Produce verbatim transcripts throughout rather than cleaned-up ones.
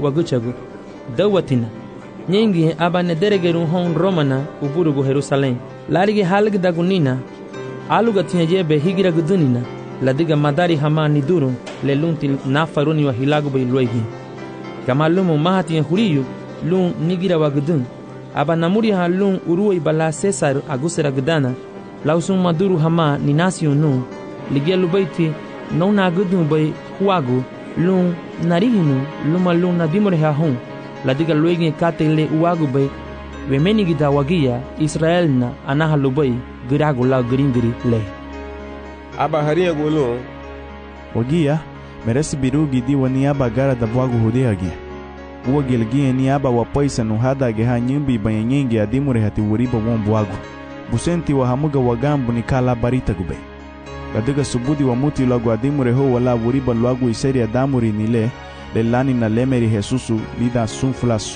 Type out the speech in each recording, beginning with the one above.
waguchagu dawatina nyingi abane deregeru hon romana uburugu Jerusalem larigi halgi dagunina aluga tinyajebe higira gudunina ladiga madari hama niduru lelunti nafaruni wa hilagu bay luegi kamalumu mahati huriyu lun nigira wagudun aba namuri halun uruwa ibala Cesar agusera gudana lausun maduru hama ninasiu nu ligia lubaiti nona gudun bay huagu lun narihinu luma lun nadimore hahun ladiga luegi katele uagu bay wemeni gida wagia Israel na anaha lubai giragu la giringiri le aba haria gulun wagia meresi birugi di waniaba gara da bwagu hudeagi uwa gilgie ni aba wapaisa nuhada geha nyimbi banyengi adimure hati wuriba won bwagu busenti wa hamuga wagambu ni kala barita gube ladiga subudi wa muti lagu adimure ho wala wuriba lagu iseri adamuri nile lelani na lemeri Jesusu lida sunfulasu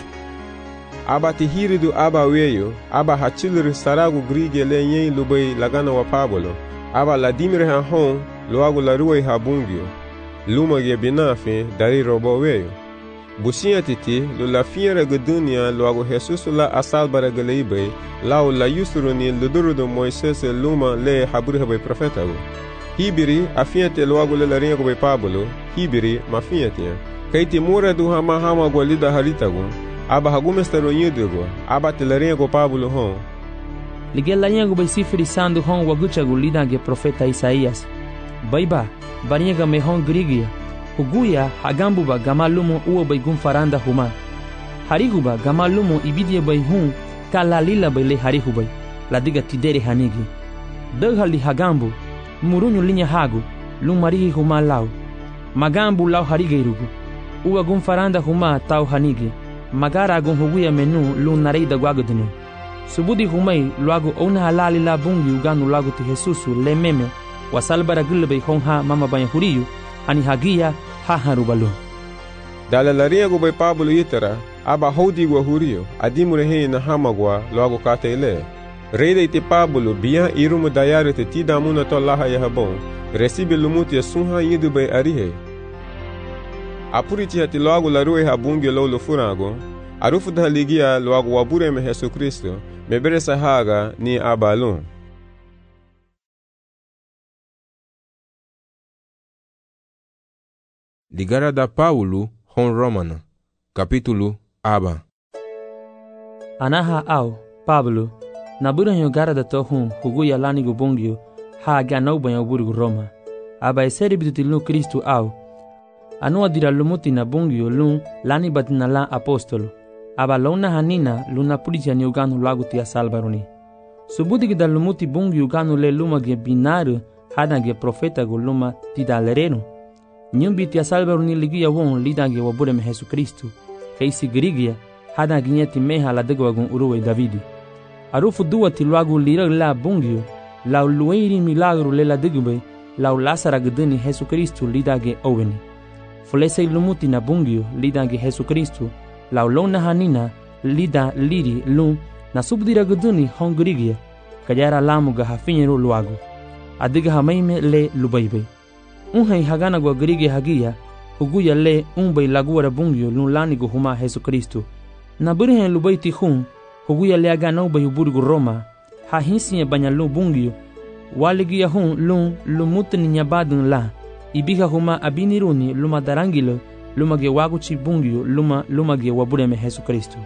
aba tihiridu aba weyo aba hachilur saragu grige lenye lubai lagana wa pabolo aba ladimire ha hon luagu la ruwe habungio luma ge binafe dari robo weyo busia titi lu la fiera gudunia luagu Jesus la asalbara geleibe lau la yusruni ludurudu Moises luma le haburi habe profeta go hibiri afiate luagu le la ringo be pabolo hibiri mafiate kaiti mura du hama hama go lida harita go aba hagumestero nyudugo aba telerengo Pablo hon ligela nyango bay sifiri sandu hon waguchagu lidange profeta Isaías baiba bariega me hon grigia huguya hagambuba gamalumo uo bay gumfaranda huma hariguba gamalumo ibidie bay hun kalalila bay le harihubay ladiga tidere hanigi daghali hagambu murunyu linya hagu lumarihi huma lau magambu lau harigeirugu uo gumfaranda huma tau hanigi magara gon huguya menu lu narei da guagudinu subudi humai luagu ona halali la bungi uganu lagu ti Jesusu le meme wasalbara gulbe honha mama banya huriyu ani hagia ha harubalu dala laria go bay Pablo yitara aba hodi go huriyo adimure he na hamagwa luagu katele reide ite Pablo bia irumu dayare te tidamuna to laha yahabon resibe lumuti sunha yidu bay arihe apuriti hati loagu la ruwe habungi lolo furago arufu da ligia loagu wabure me Yesu Kristo mebere sahaga ni abalun Ligara da Paulo hon Romana capítulo aba anaha au Pablo nabura nyo gara da to hun huguya lani go bongio ha ga no banyo burgu Roma aba eseri bidutilu Kristo au anua dira lumuti na bungio lun lani batina la apostolo aba lona hanina luna pulitia ni uganu lagu tia salbaruni subudi gida lumuti bungio uganu le luma ge binaru hada ge profeta go luma tidalereno nyumbi tia salbaruni ligia won lida ge wabure me Yesu Kristo keisi grigia hada ginyeti meha la dego wagun uruwe Davidi arufu duwa tilagu lira la bungio la luweiri milagro le la degube la lasara gdeni Yesu Kristo lida ge oweni Fulese lumuti na bungio lida ge Yesu Kristo la lona hanina lida liri lum na subdira guduni hongrigia kajara lamu ga hafinyero luago adiga hamaime le lubaibe unhai hagana go grige hagia huguya le umbay laguara bungio lun lani go huma Yesu Kristo na burhen lubaiti hun huguya le agana ubay burgu Roma ha hinsiye banyalo bungio waligia hun lun lumutni nyabadun la ibiga huma abiniruni luma darangilo luma ge waguchi bungio luma luma ge wabure me Yesu Kristo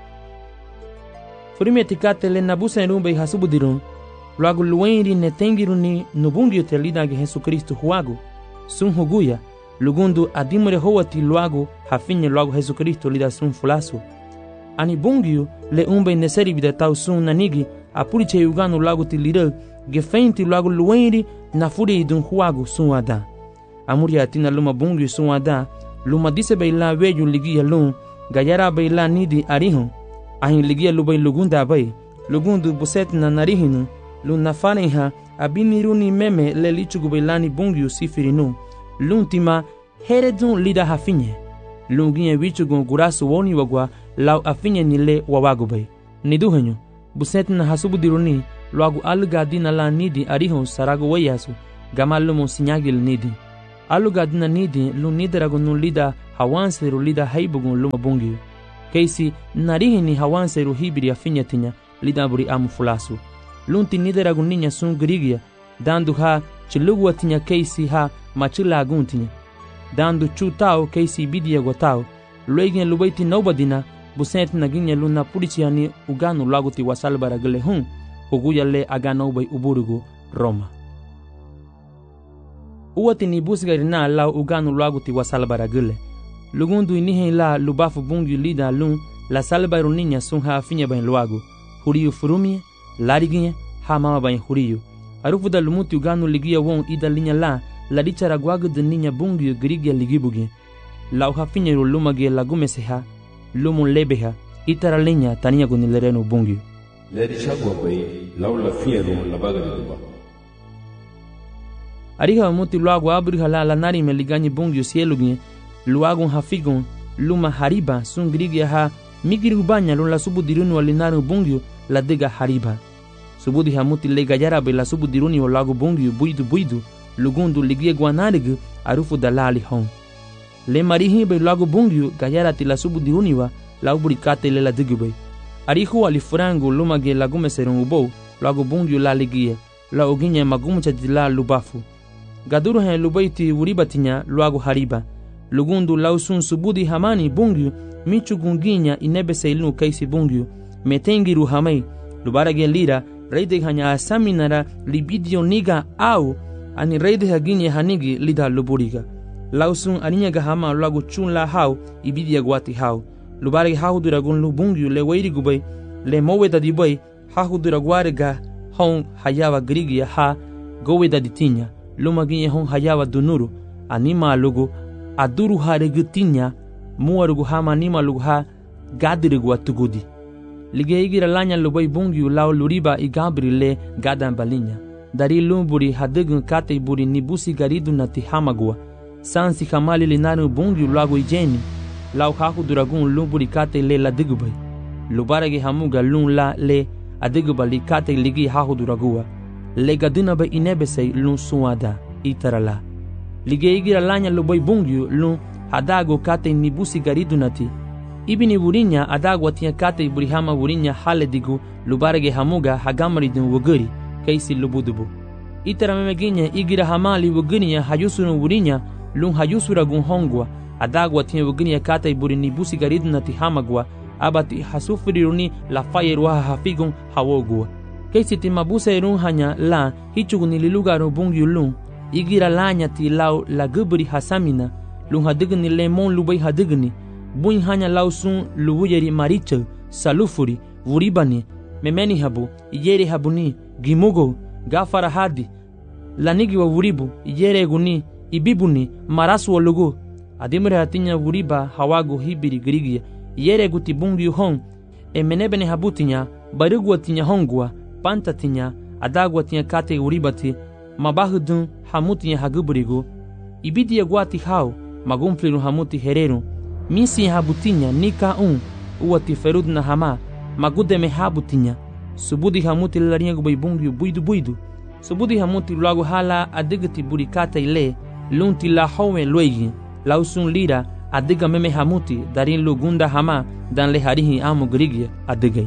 furime tikate le nabusa irumbe hasubudirun luagu luwenri netengiruni nubungio te lida ge Yesu Kristo huagu sun huguya lugundu adimure howati luagu hafinye luagu Yesu Kristo lida sun fulasu ani bungio le umbe neseri bida tau sun nanigi apuriche uganu luagu ti lida ge feinti luagu luwenri na furi idun huagu sun wada amuri atina luma bungio sun wada luma dise beila weju ligia lun gayara beila nidi arihun ahin ligia lubay lugunda bay lugundu buset na narihinu lun nafaneha abiniruni meme le lichugu beilani bungio sifirinu luntima heredun lida hafinye lunginye wichugu gurasu woni wagwa lau afinye nile wawagubay niduhenyo buset na hasubudiruni luagu alga dina la nidi arihun saragu wayasu gamalumu sinyagil nidi aluga dina nidi lu nidaragu nu lida hawanseru lida haibugun luma bungio. Keisi narihini hawanseru hibiri afinyatinya lida buri amu fulasu. Lunti nidaragu ninya sun grigia, dandu ha chilugu atinya keisi ha machila aguntinya. Dandu chu tau keisi bidia gotau, luegin lubaiti nobadina, busent naginya luna puriciani uganu laguti wasalbara gele hun, huguya le agano bai uburugu Roma. Uwati ni busgari na lau uganu laguti wasalbara gele. Lugundu inihe la lubafu bungi lida lun la salbaru ninya sun ha afinya bain luagu. Huriyu furumie, lariginye, ha mama bain huriyu. Arufu da lumuti uganu ligia won ida linya la, la dichara guagu de ninya bungi grigia ligibugi. Lau hafinya ru lumage lagumeseha, lumun lebeha, itara linya tania gunilerenu bungi. Ledi chagwa bai, lau la fieru la baga liduba. Ariha muti luagu abriha la la nari me liganyi bungi sielugi, luagun hafigun, luma hariba, sun grigia ha, migiri ubanya lun la subu dirunu alinaru bungi la dega hariba. Subudi hamuti le gayarabe la subu diruni o lagu bungi buidu buidu, lugundu ligia guanarigu, arufu da lali hon. Le marihi be lagu bungi gayarati la subu diruni wa, la uburikate le la digube. Arihu alifurangu lumage lagume serun ubo, lagu bungi la ligia, la uginye magumucha di la lubafu. Gaduru hen lubaiti uribatinya lagu hariba. Lugundu lausun subudi hamani bungi, michu gunginya inebe seilunu kaisi bungi, metengiru hamai, lubarage lira, reide hanya asaminara libidio niga au, ani reide haginye hanigi lida luburiga. Lausun aninyaga hama lagu chun la hau, ibidia guati hau. Lubarage hahuduragun lubungi le wairi gubay, le moweda dibay, hahuduraguarega hon hayawa grigia ha, goweda ditinya, lumaginye hon hayawa dunuru, anima lugu, aduru ha regutinya, muarugu hama anima lugu ha, gadirigu atugudi. Lige igira lanya lubay bungi lau luriba igabri le gadan balinya. Dari lumburi hadigun kate buri nibusi garidu nati hamagua. Sansi kamali linaru bungi lagu ijeni. Lau haku duragun lumburi kate le la digubay. Lubarage hamuga lun la le adiguba li kate ligi haku duragua. Le gaduna ba inebesei lun suada itarala. Lige igira lanya lubay bungi lun hadago kate nibusi garidu nati. Ibini wurinya adagu atia kate burihama wurinya hale digu lubarage hamuga hagamari dun wuguri kaisi lubudubu. Itara memeginya igira hamali wugurinya hayusunu wurinya lun hayusura gun hongwa adagu atia wugurinya kate buri nibusi garidu nati hamagwa abati hasufiriruni la fayerwa hafigun hawogwa. Kaisi timabusa irun hanya la hichuguni lilugaru bungi lun igira lanya ti lau la guburi hasamina lun hadigni lemon lubay hadigni buin hanya lausun lubuyeri maricha salufuri vuribani memeni habu iyere habuni gimugo gafara hadi lanigi wa vuribu iyere guni ibibuni marasu lugu adimre hatinya vuriba hawago hibiri grigia iyere guti bungi hon emenebene habutinya barigu atinya hongwa pantatinya adagu atinya kate uribati mabahudun hamutinya haguburigo ibidi yagwati hao magumfliru hamuti hereru misi habutinya nika un uwati ferud na hama magude me habutinya subudi hamuti laringa gubay bungi buidu buidu subudi hamuti lagu hala adigati burikata ile lunti la howe loigi lausun lira adiga meme hamuti darin lugunda hama dan le harihi amu grigia adigay.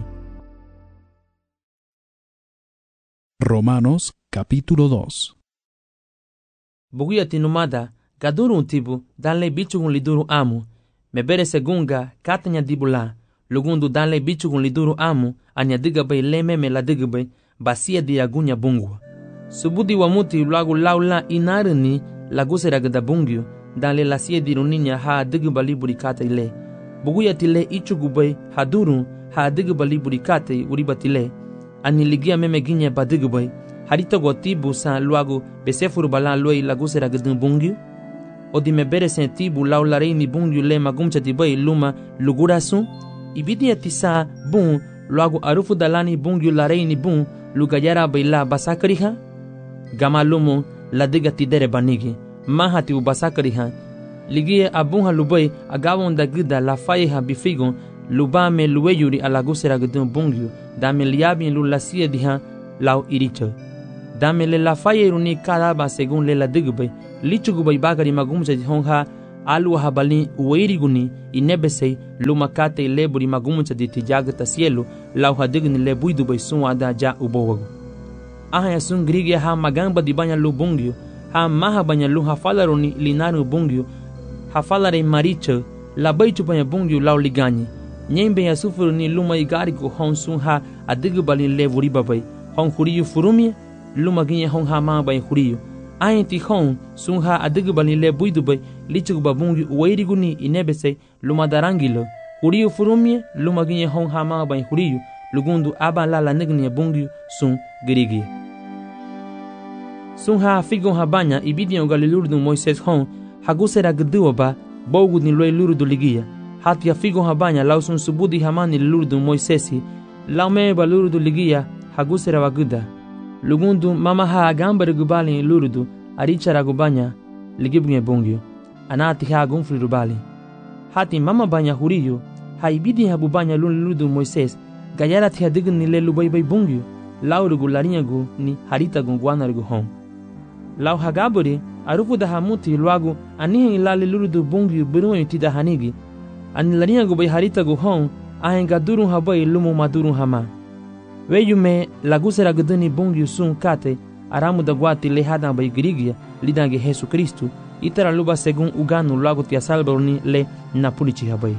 Romanos capítulo dos. Buguyati numada gaduru tibu dan le bichugun liduru amu mebere segunga katanya dibula lugundu danle bichugun liduru amu anya digabay lememe la digabay basia diagunya bungwa subudi wamuti lagu laula inarni lagusera gada bungyo danle lasia diruninya ha digabali burikata ile buguyatile ichugubay haduru ha digabali burikata uribatile ani ligia meme ginya badigabay harito gotibu sa luagu besefuru balan loi lagusera gada bungyo odi mebere sentibu laularei ni bungi le magumcha dibai luma lugurasu ibidi atisa bun luagu arufu dalani bungi larei ni bun lugayara baila basakariha gama lumu ladiga tidere banigi mahati u basakariha ligie abunha lubai agawon dagida la faiha bifigon lubame luweyuri alagusera gudun bungi dame liabin lulasia diha lau iricho dame le la fairuni karaba según le la digbe lichugu bay bagari magumza honha alu habali ueriguni inebesei lumakate leburi magumza di tijagata cielo lau hadigni lebuidu bay sunwada ja ubowagu. Aha ya sun grigia ha magamba di banya lu bungyo, ha maha banya lu hafalaroni linaru bungyo, hafalare maricha la baitu banya bungyo lau liganyi. Nyembe ya sufuru ni luma igari ko hon sun ha adigu bali leburi babay, hon huriyu furumie, luma ginye hon ha ma bay huriyu. Ayin ti hon sun ha adigu bali lebuidu bay, lichugu babungyo ueriguni inebesei luma darangilo, huriyu furumie, luma ginye hon ha ma bay huriyu, lugundu aba la la nigni bungyo sun girigi. Sun ha figon ha banya ibidian galilurdu Moises hon hagusera gduwa ba bogu ni loy lurdu ligia. Hati ya figon ha banya lau sun subudi hamani lurdu Moisesi lau me ba lurdu ligia hagusera waguda. Lugundu mama ha agambare gubali lurdu arichara gubanya ligibnye bungyo. Anati ha gunfli rubali. Hati mama banya huriyo ha ibidi ha bubanya lurdu Moises gayara ti hadigin ni le lubay bay bungyo. Lau rugu larinyagu ni harita gungwana rugu hon. Lau hagaburi arufu da hamuti luagu anihen ilali lurdu bungyo biruwa yuti da hanigi. Ani larinyagu bay harita gu hon ahen gadurun habay lumu madurun hama. Weyume lagusera guduni bungyo sun kate aramu da guati lehadan bay girigia lidange Jesu Kristu itara luba segun uganu luagu tia salbaruni le napulichi habay.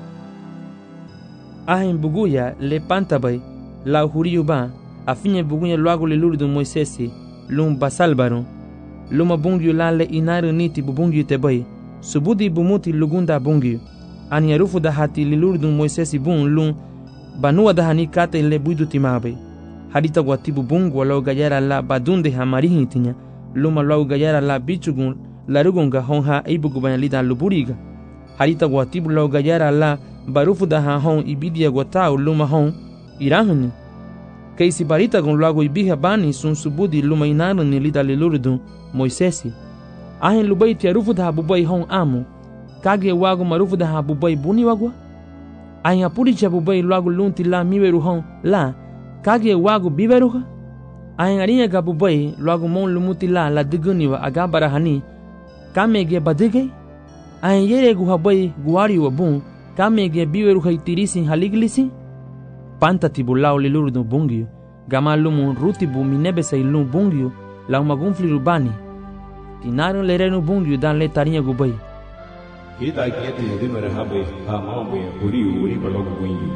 Ahen buguya le panta bay lau huriyu ba afinye bugunya luagu le lurdu Moisesi lum basalbaru luma bungyu lale inaru niti bubungyu tebay subudi bumuti lugunda bungyu ani arufu da hati le lurdu Moisesi bun lum banua da hani kate le buidu timabe hadita gwatibu bungu walau gayara la badunde hamarihi tinya luma lau gayara la bichugun larugunga honha ibugu banyalida luburiga hadita gwatibu lau gayara la barufu da ha hon ibidia gwatau luma hon irahuni Kaisi barita gon lago ibiha bani sun subudi luma inaru ni lida lilurdu Moisesi. Ahen lubai tia rufu da habubai hon amu. Kage wago marufu da habubai buni wagwa. Ahen apuri cha bubai lago lunti la miweru hon la. Kage wago biveruha. Ahen arinya ga bubai lago mon lumuti la la diguni wa agabara hani. Kamege badige. Ahen yere gu habai guari wa bun. Kamege biveruha itirisi haliglisi. Panta tibu lau li lurdu bungyo, gama lumu rutibu minebesa ilum bungyo, lau magunfli rubani. Tinaru lerenu bungyo dan le tarinha gubay. Hita kieti yadimere habe ha mambe uriu uri balogu bungyo.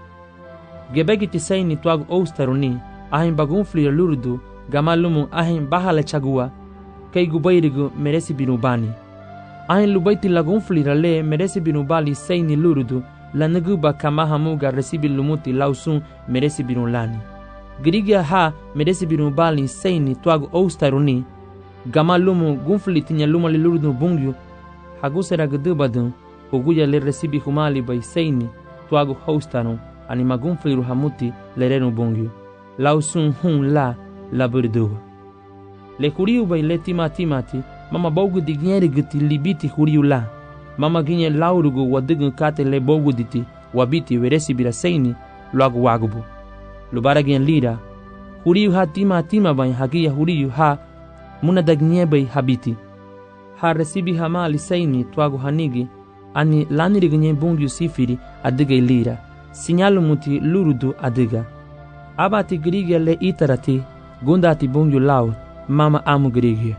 Gebegi tisay ni tuag oustaruni, ahin bagunfli lurdu, gama lumu ahin bahala chagua, kay gubayrigu meresi binubani. Ahin lubayti lagunfli rale meresi binubali say ni lurdu, la naguba kama hamuga resibi lumuti lausun meresi binulani. Girigia ha meresi binubali seini tuagu oustaruni. Gama lumu gunfli tinya luma li lurdu bungyo. Hagusera gudubadun huguya le resibi humali bay seini tuagu houstarun anima gunfli ruhamuti le renu bungyo. Lausun hun la la burduwa. Le huriu bay le tima timati mama bogu digneri guti libiti huriu la. Mama ginye laurugu wadigun kate le bogu diti wabiti weresi bila seini luagu wagubu. Lubara gen lira. Huriyu ha tima tima bain hagia huriyu ha munadag bay habiti. Ha resibi hamali seini tuagu hanigi ani laniri ginye bungyu sifiri adige lira. Sinyalu muti lurudu adiga. Abati grigia le itarati gundati bungyu lau mama amu grigia.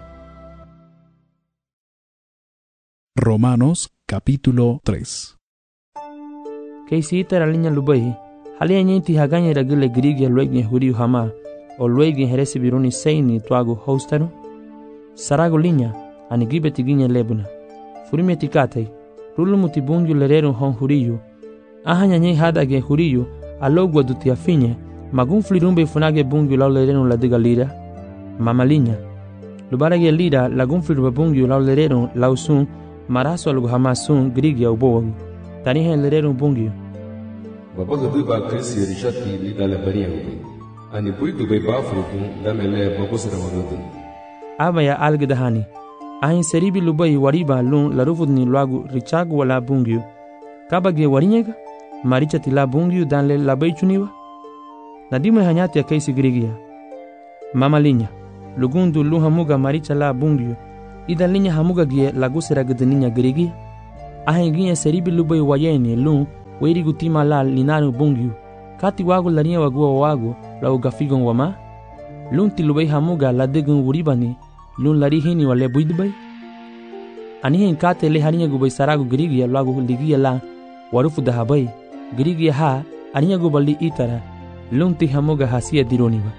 Romanos capítulo tres. Kaisi itara linya lubai, halia nyenti haganya ragile grigia luegne huriu hama, o luegne heresi biruni seini tuagu hostaru. Sarago linya, anigibe tiginya lebuna. Furime tikatei, rulumu tibungu lereru hon huriu. Ahanya nye hadage huriu, alogwa duti afinye, magun flirumbe funage bungu lau lereru la diga lira. Mama linya, lubarage lira lagun flirumbe bungu lau lereru lau sun, maraso algo hamasun grigia ubowagu. Tanihe lereru bungyo. Babaga duba krisi rishati lida le bariya ubi. Ani buidu bay bafrudu damele babusara wagudu. Aba ya algedahani. Ahin seribi lubai wariba lun larufudni luagu richagu wala bungyo. Kabage warinyega? Maricha tila bungyo dan le labai chuniwa? Nadime hanyati ya kaisi grigia. Mama linya. Lugundu luhamuga maricha la bungyo. idalinya hamuga gie lagu seragedeninya gerigi ahenginya seribi lubai wayeni lun weri gutima la linaru bungyu kati wagu larinya wagu wagu la ugafigon wama lun tilubai hamuga la degun wuribani lun lari hini wale buidbai anihen kate le harinya gubai saragu gerigi lagu ligia la warufu dahabai gerigi ha aninya gubali itara lun ti hamuga hasia dironiwa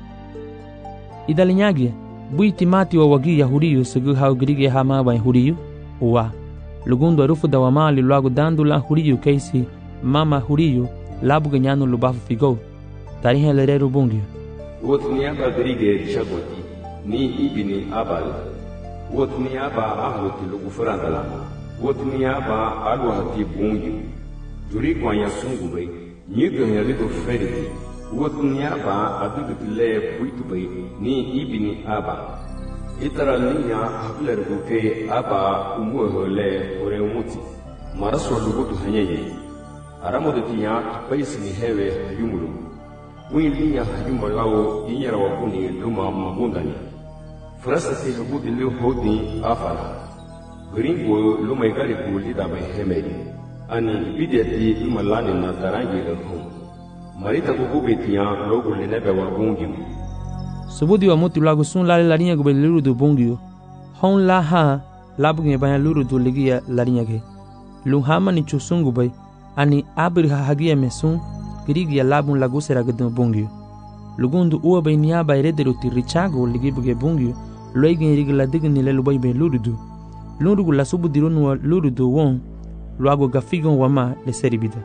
idalinyagi bui timati wa wagi ya huriyu segu hau gerigi ha ma bai huriyu uwa lugundu arufu da wamali luagu dandu la huriyu keisi mama huriyu labu ganyanu lubafu figo tarihe lereru bungi wotniaba gerige rishagoti ni ibini abal wotniaba ahluti lugu frandala wotniaba alwahati bungi juri kwanya sungube nyido helido feridi wotniaba adugutile puitubay ni ibini aba itara linya habler guke aba umuhole ore umuti maraso lugutu hanyeyi aramodo tinya paisini hewe yumulu win linya yumalawo inyara wakuni luma magundani frasa ti lugutu le hodi afala gringo luma igari gulida bay hemedi ani bideti lumalani na tarangi lehum marita kukubi tinya logo lenebe wagungi subudi wa muti lagu sun lale larinya gube luru du bungio hon la ha labu nge banya luru du ligia larinya ge lung hama ni chusungu bay ani abri ha hagia mesun girigia labu lagu seragedun bungio lugundu uwa bay niya bay rederu ti richago ligi buge bungio loigi rigi la digni le lubay bay luru du luru gu la subudi runu wa luru du won luago gafigon wama le seribida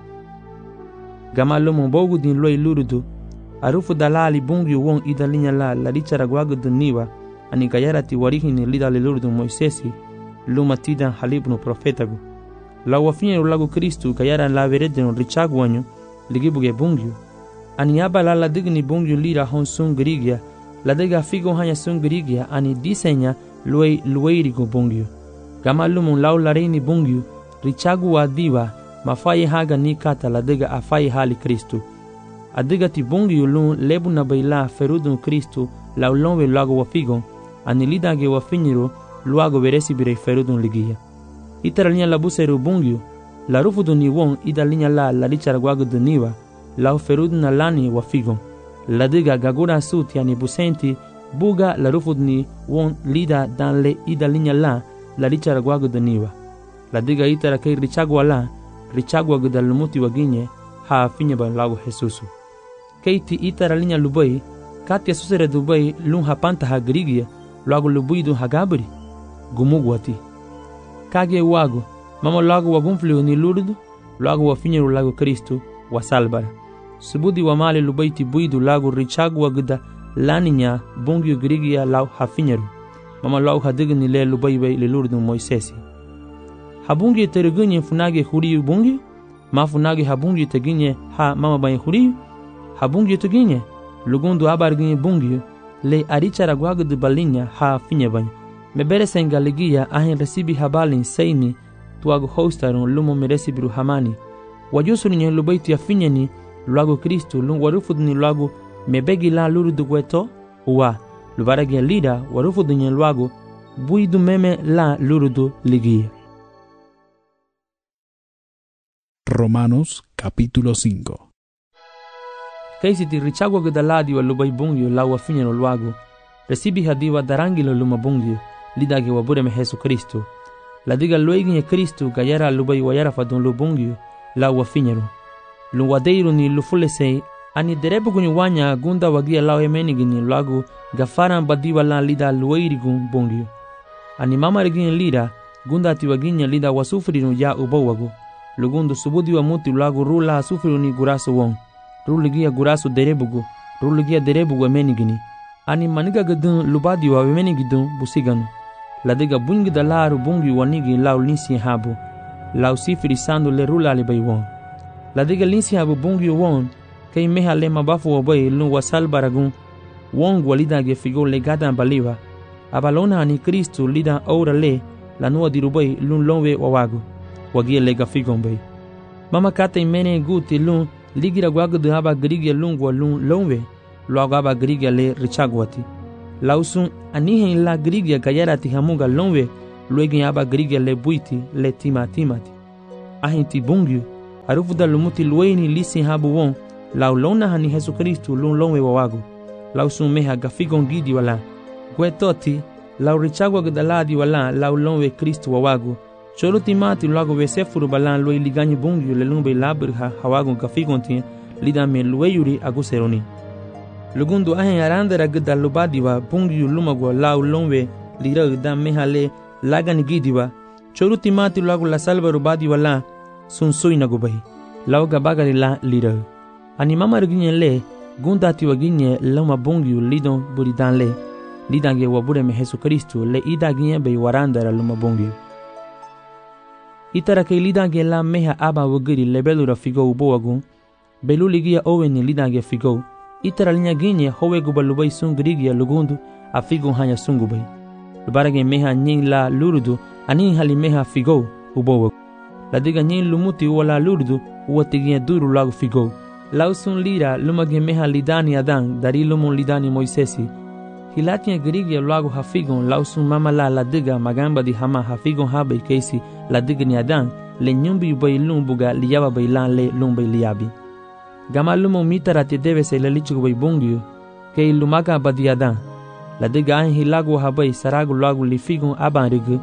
gama lomo bogu din loy luru du arufu dalali bungi won idalinya la la richara gwagu duniwa ani gayara ti warihini lidale lurdu Moisesi luma tidan halibnu profetagu la wafinye lagu Kristu gayara la veredeno richagu wanyu ligibuge bungi ani aba la la digni bungi lira hon sun grigia la dega figo hanya sun grigia ani disenya luei lueirigo bungi gama lumu lau lareini bungi richagu wa diwa mafai haga ni kata la dega afai hali Kristu adiga ti bungi ulun lebu na baila ferudun Kristu la ulonwe luago wafigon ani lidage wafinyiro luago veresi birei ferudun ligia itara linya la buseru bungi la rufudu ni won ida linya la la richara gwago duniwa la ferudun na lani wafigon la diga gagura suti ani busenti buga la rufudu ni won lida dan le ida linya la la richara gwago duniwa la diga itara kei richagwa la richagwa gudalumuti waginye ha finye ba lago Jesusu keiti itara linya lubai katia susere dubai lun hapanta ha grigia lago lubui du hagabri gumugwati kage wago mama lago wagunfliu ni lurdu lago wafinyeru lago Kristu wasalbara subudi wa male lubai ti buidu lago richagu wagda laninya bungi grigia lau hafinyeru mama lago hadigni le lubai bai le lurdu Moisesi habungi terugunye funage huriyu bungi mafunage habungi teginye ha mama bai huriyu habungi tuginye lugundu abarginye bungi le arichara gwagu de balinya ha finye bany mebere senga ligia ahin resibi habalin seini tuago hostarun lumo meresibiru hamani wajusu nye lubaiti ya finye ni luago Kristu lung warufud ni luago mebegi la luru dugweto uwa lubaragi lida warufud nye luago buidu meme la luru du ligia. Romanos capítulo cinco. Kaisi ti richagwa gudaladi wa lubai bungyo la wa finyano luago resibi hadiwa darangilo luma bungyo lidage wa bureme Jesu Kristu la diga lueginye Kristu gayara lubai wa yara fadun lu bungyo la wa finyano lu wadeiru ni lufulesei ani derebu kuni wanya gunda wagia la emenigini luago gafaran badiwa la lida lueirigun bungyo ani mama regine lida gunda ti waginya lida wasufrinu ya ubawago lugundu subudi wa muti luago rula sufriru ni guraso wong ruligia gurasu derebugu ruligia derebugu emenigini ani maniga gadun lubadi wa emenigidun busiganu ladiga bungi dalaru bungi wanigi lau linsi habu lau sifiri sandu le rula ali baywon ladiga linsi habu bungi won kay meha le mabafu wa bay lu wasal baragun wong walida ge figo le gadan baliwa abalona ani Kristu lida ora le la nuwa dirubay lun lonwe wawagu wagia le gafigon bay mama kata imene guti lun ligira gwagu de haba grigia lungwa lung longwe logo haba grigia le richagwati lausun anihen la grigia gayara ti hamuga lonwe luegen aba grigia le buiti le tima timati ahin ti bungyu arufu da lumuti lueni lisin habu won lau lona hani Jesu Kristu lun lonwe wawagu lausun meha gafigon gidi wala guetoti lau richagwa gdaladi wala lau lonwe Kristu wawagu cholo timati luago vesefuru balan lue liganyi bungyu le lumbe labrha hawagu gafigon tin lidame lueyuri aguseroni lugundu ahen arandera gda lubadiwa bungyu lumagwa lau lonwe lira gda mehale lagani gidiwa cholo timati luago la salva rubadiwa la sun soina gubahi lau gabagari la lira ani mama ruginye le gunda tiwaginye lama bungyu lidon buridan le lidange wabure me Jesu Kristu le idaginye be warandera luma bungyu itara ke lidange la meha aba wogiri lebelura figo ubowagun belu ligia oweni lidange figo itara linya ginye howe gubalubai sungrigia lugundu a figo hanya sungubai lubarage meha nyin la lurudu ani hali meha figo ubowagun la diga nyin lumuti wala lurudu uwatigia duru lagu figo lausun lira lumage meha lidani adan dari lumun lidani Moisesi hilatia grigia lagu hafigon lausun mama la la diga magamba di hama hafigon habe keisi la diga ni adan le nyumbi bay lumbuga liyaba bay lan le lumbay liyabi gama lumo mitara te debe se le lichu bay bungyu ke lumaga badi adan la diga an hilagu habay saragu lagu lifigon aban rigu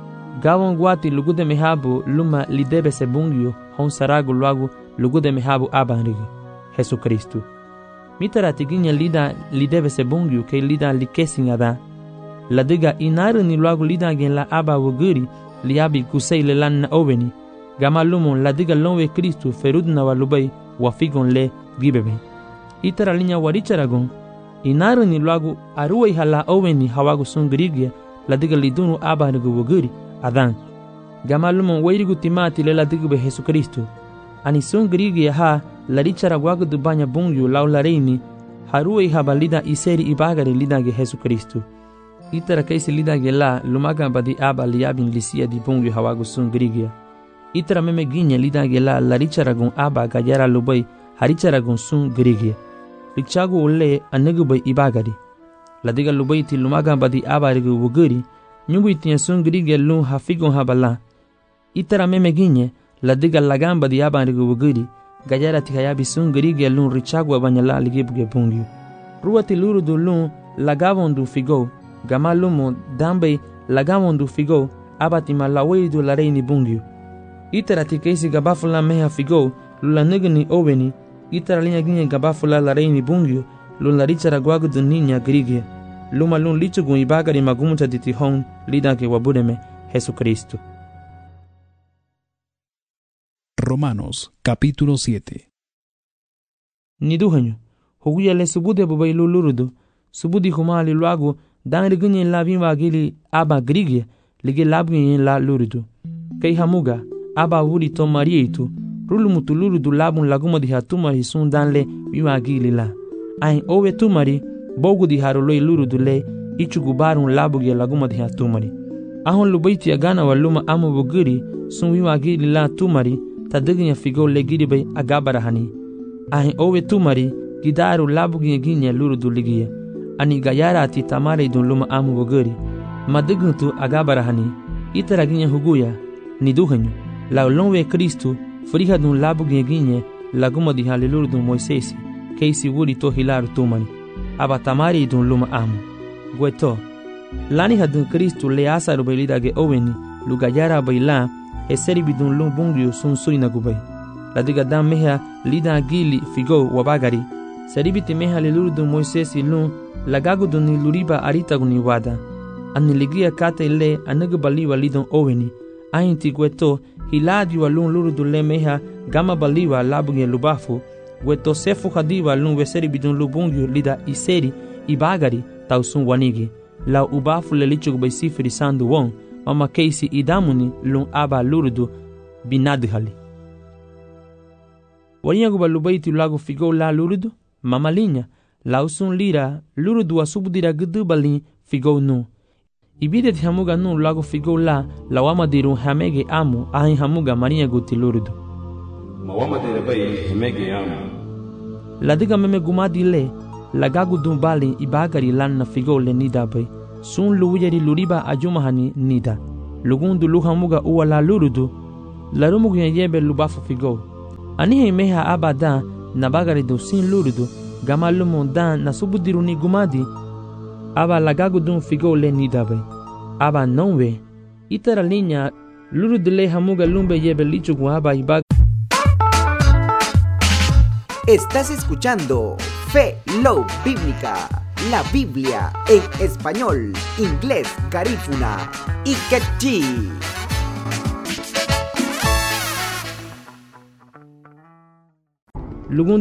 gawon guati lugude mehabu luma lidebe se bungyu hon saragu lagu lugude mehabu aban rigu Jesu Kristu mitara tiginya lida lidebe se bungyu ke lida likesin adan la diga inaru ni lagu lida gen la aba woguri liabi kusei le lan na oveni gama lumon la diga lonwe Kristu ferudna walubai wafigon le gibebe itara linya waricharagon inaru ni lagu aruwai hala oveni hawagu sungrigia la diga lidunu aba nugu woguri adan gama lumon wairigu timati le la diga be Jesu Kristu ani sungrigia ha la richara wagu dubanya bungyu lau la reini haruwai habalida iseri ibagari lidage Jesu Kristu itara kaisi lidage la lumaga badi aba liabin lisia di bungyu hawagu sungrigia itara meme ginya lidage la la richaragun aba gajara lubai haricharagun sungrigia richagu ule anegubai ibagari la diga lubai ti lumaga badi aba rigu wuguri nyugu itia sungrigia lun hafigon habala itara meme ginya la diga lagamba di aba rigu wuguri gajara ti hayabi sungrigia lun richagu abanyala ligibuge bungyu ruwati lurudu lun lagavondu figo gama lumo dambe lagavondu figo abati malaweidu la reini bungyu itara ti keisi gabafula meha figo lula negni oweni itara linya ginye gabafula la reini bungyu lula richara gwagudu ninya grigia luma lun lichugun ibagari magumucha diti hon lidake wabudeme Jesu Kristu. Romanos capítulo siete. Niduhanyo huguya le subude bubailu lurudu subudi humali luagu dangri ginye la vinwa gili aba grigia ligi labginye la lurudu kei hamuga aba wuri to marieitu rulumutu lurudu labun laguma di hatumari sun danle vinwa gili la ain owe tumari bogu di haroloi lurudu le ichugubarun labugia laguma di hatumari ahon lubaiti agana waluma amu buguri sun vinwa gili la tumari tadiginya figo le giri bay agabarahani ahin owe tumari gidaru labuginya ginya lurudu ligia ani gayara ati tamare dun luma amu bogori madiguntu agabarahani itara ginya huguya niduhanyu la lonwe Kristu friha dun labuginya ginya laguma di haliluru dun Moisesi keisi wuri to hilaru tumani aba tamare dun luma amu gueto lani hadun Kristu le asaru bailidage oweni lugayara baila eseri bidun lum bungyu sun suina gubai la diga dam meha lida gili figo wabagari seribiti meha lilurdu Moisesi lum lagagu dun luriba aritaguni wada ani ligia kate le anagu baliwa lidon oweni ainti gueto hiladi wa lum lurdu le meha gama baliwa labuge lubafu gueto sefu hadiwa lum weseri bidun lubungyu lida iseri ibagari tausun wanigi la ubafu le lichug bay sifiri sandu won mama keisi idamuni lun aba lurudu binadhali waniyagu balubaiti lagu figo la lurudu mama linya lausun lira lurudu asubudira gudu bali figo nu ibide hamuga nu lagu figo la lawama diru hamege amu ahin hamuga maria guti lurudu mawama dira bay hamege amu la diga meme gumadi le lagagu dun bali ibagari lan na figo le nida bay sun luwiyari luriba ajumahani nida lugundu luhamuga uwala lurudu larumugu yebe lubafu figo anihe meha abada na bagari do sin lurudu gamalumu dan na subudiruni gumadi aba lagagu dun figo le nida bay aba nonwe itara linya lurudu le hamuga lumbe yebe lichugu aba ibag. Estás escuchando Fe Love Bíblica, la Biblia en español, inglés, garífuna y quechí. Lugun